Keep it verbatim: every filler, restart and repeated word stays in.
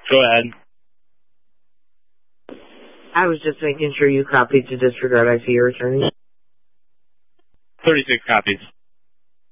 Go ahead. I was just making sure you copied to disregard. I see you're returning. thirty-six copies.